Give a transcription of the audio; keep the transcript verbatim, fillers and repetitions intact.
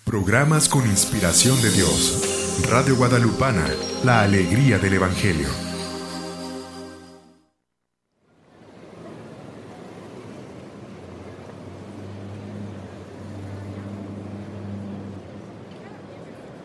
Programas con inspiración de Dios. Radio Guadalupana, la alegría del Evangelio.